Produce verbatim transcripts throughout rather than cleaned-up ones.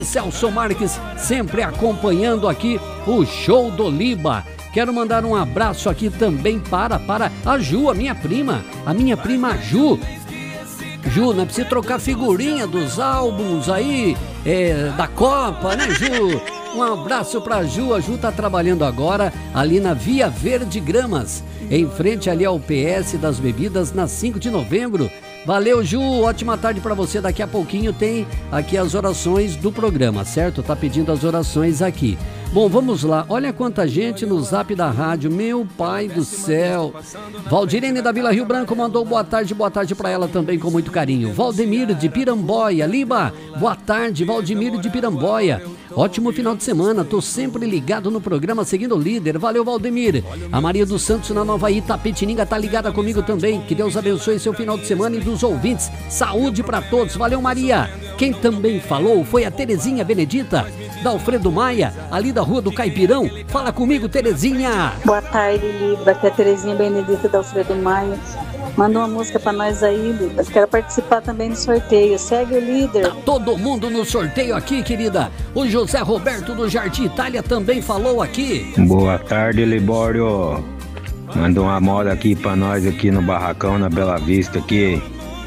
Celso Marques, sempre acompanhando aqui o show do Liba. Quero mandar um abraço aqui também para, para a Ju, a minha prima, a minha prima Ju. Ju, não precisa trocar figurinha dos álbuns aí, é, da Copa, né, Ju? Um abraço pra Ju, a Ju tá trabalhando agora ali na Via Verde Gramas, em frente ali ao P S das Bebidas, na cinco de novembro. Valeu, Ju, ótima tarde pra você. Daqui a pouquinho tem aqui as orações do programa, certo? Tá pedindo as orações aqui. Bom, vamos lá, olha quanta gente no zap da rádio, meu pai do céu. Valdirene da Vila Rio Branco mandou boa tarde, boa tarde pra ela também com muito carinho. Valdemir de Piramboia, Liba, boa tarde, Valdemir de Piramboia. Ótimo final de semana, tô sempre ligado no programa, seguindo o líder, valeu Valdemir. A Maria dos Santos na Nova Itapetininga tá ligada comigo também, que Deus abençoe seu final de semana e dos ouvintes, saúde pra todos, valeu Maria. Quem também falou foi a Terezinha Benedita, da Alfredo Maia, ali da Rua do Caipirão. Fala comigo, Terezinha. Boa tarde, Liba, aqui é a Terezinha Benedita da Alfredo Maia. Manda uma música pra nós aí, Liba. Quero participar também no sorteio. Segue o líder. Tá todo mundo no sorteio aqui, querida. O José Roberto do Jardim Itália também falou aqui. Boa tarde, Libório. Manda uma moda aqui pra nós aqui no barracão, na Bela Vista aqui.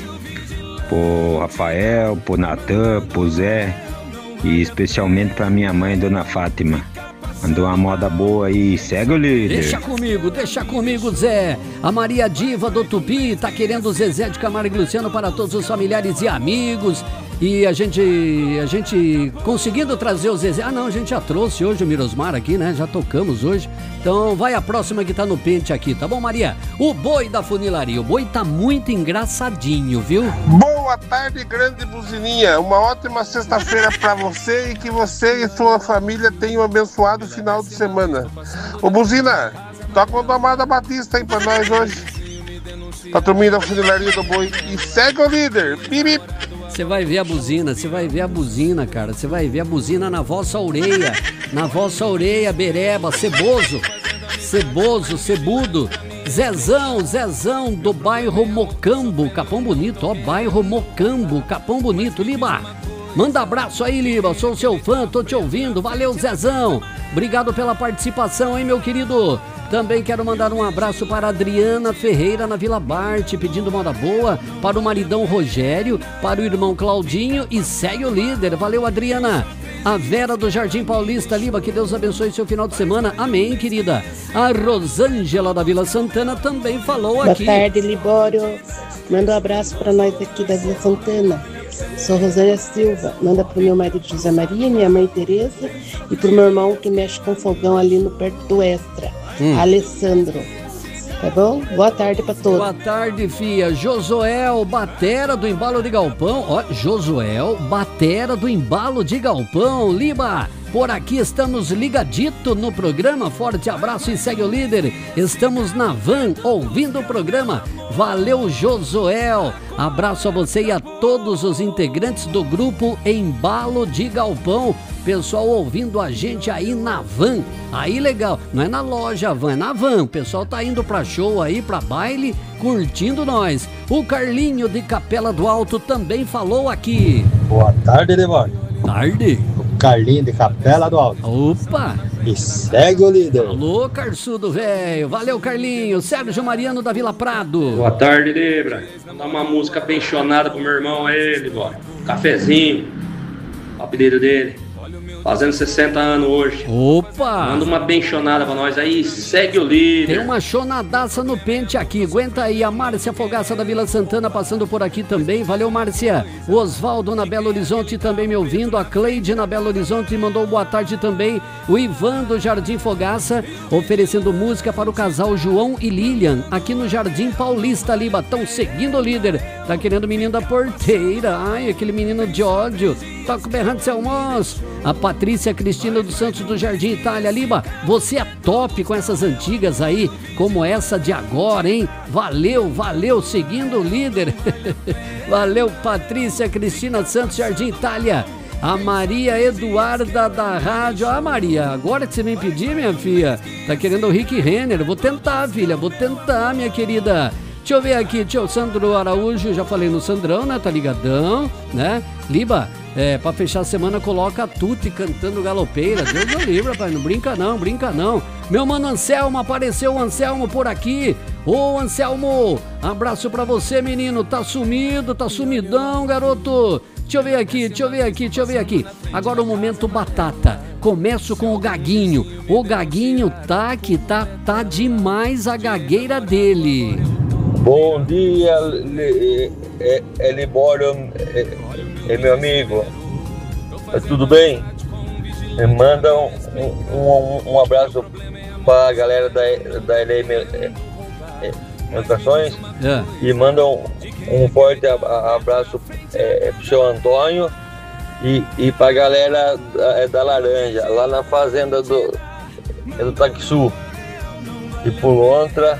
Pro Rafael, pro Natan, pro Zé. E especialmente pra minha mãe, Dona Fátima. Mandou uma moda boa aí, segue o líder. Deixa comigo, deixa comigo, Zé. A Maria Diva do Tupi tá querendo o Zezé de Camargo e Luciano para todos os familiares e amigos. E a gente, a gente conseguindo trazer o Zezé. Ah não, a gente já trouxe hoje o Mirosmar aqui, né? Já tocamos hoje. Então vai a próxima que tá no pente aqui, tá bom, Maria? O Boi da Funilaria. O Boi tá muito engraçadinho, viu? Boa tarde, grande buzininha. Uma ótima sexta-feira pra você e que você e sua família tenham um abençoado final de semana. Ô buzina, toca uma Amada Batista aí pra nós hoje. Pra turminha da Funilaria do Boi. E segue o líder. Bip, Você vai ver a buzina, você vai ver a buzina, cara. Você vai ver a buzina na vossa orelha. Na vossa orelha, bereba, ceboso. Ceboso, cebudo. Zezão, Zezão do bairro Mocambo, Capão Bonito, ó, bairro Mocambo, Capão Bonito, Liba. Manda abraço aí, Liba, sou seu fã, tô te ouvindo, valeu, Zezão. Obrigado pela participação, hein, meu querido. Também quero mandar um abraço para a Adriana Ferreira na Vila Bart, pedindo moda boa, para o maridão Rogério, para o irmão Claudinho e segue o líder. Valeu, Adriana. A Vera do Jardim Paulista, Liba, que Deus abençoe seu final de semana. Amém, querida. A Rosângela da Vila Santana também falou aqui. Boa tarde, Libório. Manda um abraço para nós aqui da Vila Santana. Sou Rosângela Silva. Manda pro meu marido José Maria, minha mãe Tereza e pro meu irmão que mexe com fogão ali no perto do Extra. Hum. Alessandro, tá bom? Boa tarde pra todos. Boa tarde, fia. Josuel, batera do Embalo de Galpão. Ó, Josuel, batera do Embalo de Galpão. Liba, por aqui estamos ligadito no programa. Forte abraço e segue o líder. Estamos na van ouvindo o programa. Valeu, Josuel. Abraço a você e a todos os integrantes do grupo Embalo de Galpão. Pessoal ouvindo a gente aí na van. Aí legal, não é na loja van, é na van. O pessoal tá indo pra show aí, pra baile, curtindo nós. O Carlinho de Capela do Alto também falou aqui. Boa tarde, Libório. Tarde. O Carlinho de Capela do Alto. Opa. E segue o líder. Alô, Carçudo, velho. Valeu, Carlinho. Sérgio Mariano da Vila Prado. Boa tarde, Libra. Vou dar uma música pensionada pro meu irmão aí, Libório. Cafezinho. O apelido dele. Fazendo sessenta anos hoje. Opa! Manda uma benchonada pra nós aí, segue o líder. Tem uma chonadaça no pente aqui, aguenta aí. A Márcia Fogaça da Vila Santana passando por aqui também, valeu, Márcia. O Osvaldo na Belo Horizonte também me ouvindo. A Cleide na Belo Horizonte mandou boa tarde também. O Ivan do Jardim Fogaça oferecendo música para o casal João e Lilian aqui no Jardim Paulista, Liba. Estão seguindo o líder. Tá querendo o menino da porteira. Ai, aquele menino de ódio. Toca o berrante, seu moço. A Patrícia Cristina dos Santos do Jardim Itália. Liba, você é top com essas antigas aí, como essa de agora, hein? Valeu, valeu, seguindo o líder. Valeu, Patrícia Cristina Santos, Jardim Itália. A Maria Eduarda da rádio. Ah, Maria, agora que você me pedir, minha filha, tá querendo o Rick Renner. Vou tentar, filha, vou tentar, minha querida. Deixa eu ver aqui, tio Sandro Araújo, já falei no Sandrão, né? Tá ligadão, né? Liba, É, pra fechar a semana, coloca a Tuti cantando galopeira. Deus do livre, rapaz. Não brinca não, brinca não. Meu mano Anselmo, apareceu o Anselmo por aqui. Ô, Anselmo, abraço pra você, menino. Tá sumido, tá sumidão, garoto. Deixa eu ver aqui, deixa eu ver aqui, deixa eu ver aqui. Agora o momento batata. Começo com o Gaguinho. O Gaguinho tá que tá, tá demais a gagueira dele. Bom dia, Elibório, é, é meu amigo. É, tudo bem? Me manda um, um, um abraço para a galera da, da L M Comunicações é. E manda um, um forte abraço é, pro seu Antônio e, e para a galera da, da Laranja, lá na fazenda do, do Taquissu. E por Lontra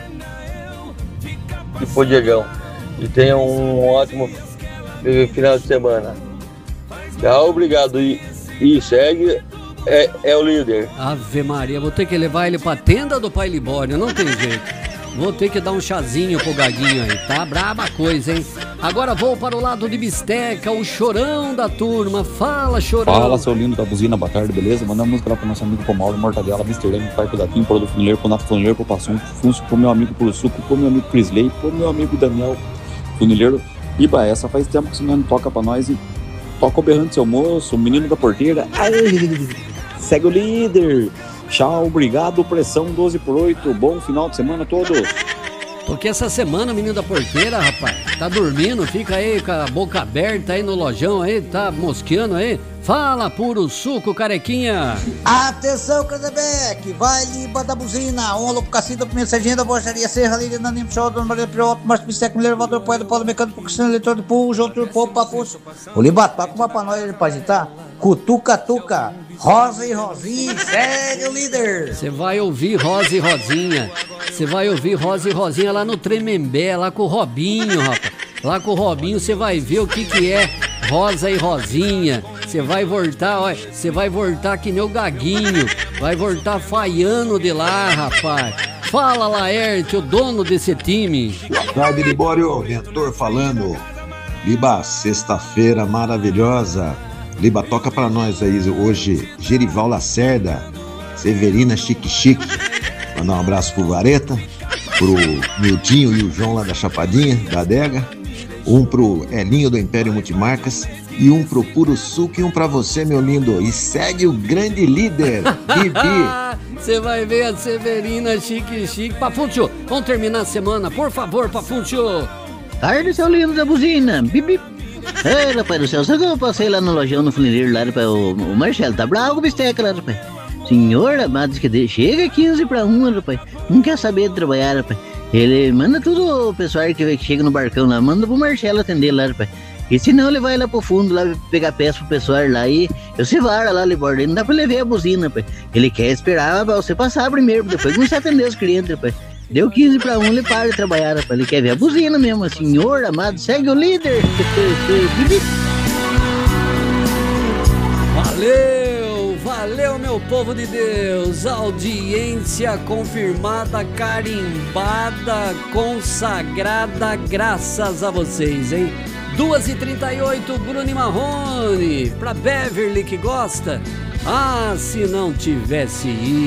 e pro Diegão. E tenha um ótimo final de semana. Tchau, obrigado. E, e segue, é, é o líder. Ave Maria, vou ter que levar ele pra tenda do Pai Libório, não tem jeito. Vou ter que dar um chazinho pro Gaguinho aí, tá braba a coisa, hein? Agora vou para o lado de Bisteca, o chorão da turma. Fala, chorão. Fala, seu lindo da buzina, boa tarde, beleza? Manda uma música lá pro nosso amigo Comauro, Mortadela, mister Leme, Pai Pedatinho, pro do Funileiro, pro Nato Funileiro, pro Passum, pro Funcio, pro meu amigo Puro Suco, pro meu amigo Crisley, pro meu amigo Daniel Funileiro. Iba, essa faz tempo que você não toca pra nós e toca o berrante seu moço, o menino da porteira. Ai, segue o líder. Tchau, obrigado, pressão doze por oito, bom final de semana a todos. Toquei essa semana, menino da porteira, rapaz. Tá dormindo, fica aí com a boca aberta aí no lojão aí, tá mosqueando aí. Fala, Puro Suco, carequinha. Atenção, Crandebeck, vai Liba da buzina. Um alô pro Cacida, pro mensageiro da Borracharia Serra, Líder, Nanim, Show, Dona Maria Piroto, Márcio Bisteca, Mulher, Elevador, Poeta, Paulo Mecânico, Cristiano, Leitor do Povo, João Turpo, Papuço. O Liba, toca uma pra nós ele pra agitar. Cutuca, tuca, Rosa e Rosinha, segue o líder. Você vai ouvir Rosa e Rosinha. Você vai ouvir Rosa e Rosinha lá no Tremembé, lá com o Robinho, rapaz. Lá com o Robinho você vai ver o que que é Rosa e Rosinha. Você vai voltar, olha, você vai voltar que nem o Gaguinho. Vai voltar faiano de lá, rapaz. Fala, Laerte, o dono desse time. Boa tarde, Libório, Ventor falando. Liba, sexta-feira maravilhosa. Liba, toca pra nós aí hoje Gerival Lacerda, Severina Chique Chique. Mandar um abraço pro Vareta, pro Mildinho e o João lá da Chapadinha, da adega. Um pro Elinho do Império Multimarcas e um pro Puro Suco e um pra você, meu lindo. E segue o grande líder, Bibi. Você vai ver a Severina Chique Chique. Pafuncio, vamos terminar a semana, por favor, Pafuncio. Tarde, seu lindo da buzina. Bibi. Ei, rapaz do céu, sabe que eu passei lá no lojão, no funileiro lá, rapaz, o, o Marcelo tá bravo com o Bisteca lá, rapaz. Senhor amado, que de... chega quinze pra uma, rapaz, não quer saber de trabalhar, rapaz. Ele manda tudo o pessoal que chega no barcão lá, manda pro Marcelo atender lá, rapaz. E senão ele vai lá pro fundo, lá pegar peça pro pessoal lá e eu se vara lá, Liborda, não dá pra levar a buzina, rapaz. Ele quer esperar pra você passar primeiro, depois começar a atender os clientes, rapaz. Deu quinze pra um, ele para de trabalhar, rapaz. Ele quer ver a buzina mesmo, senhor amado, segue o líder. Valeu, valeu, meu povo de Deus. Audiência confirmada, carimbada, consagrada, graças a vocês, hein? duas e trinta e oito, Bruno e Marrone. Pra Beverly que gosta. Ah, se não tivesse ido.